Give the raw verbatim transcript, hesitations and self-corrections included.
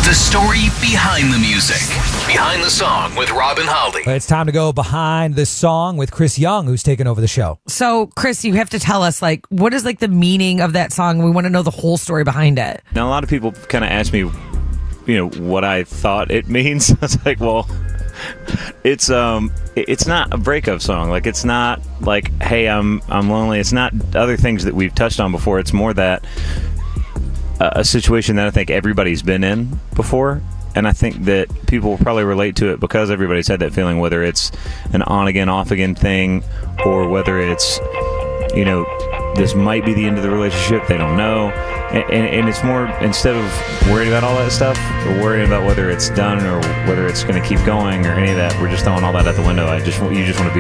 The story behind the music. Behind the song with Rob and Holly. It's time to go behind this song with Chris Young, who's taken over the show. So, Chris, you have to tell us, like, what is, like, the meaning of that song? We want to know the whole story behind it. Now, a lot of people kind of ask me, you know, what I thought it means. I was like, well, it's um, it's not a breakup song. Like, it's not like, hey, I'm I'm lonely. It's not other things that we've touched on before. It's more that uh, a situation that I think everybody's been in before. And I think that people will probably relate to it because everybody's had that feeling, whether it's an on-again, off-again thing, or whether it's, you know, this might be the end of the relationship, they don't know. And, and, and it's more, instead of worrying about all that stuff, or worrying about whether it's done or whether it's going to keep going or any of that, we're just throwing all that out the window. I just, you just want to be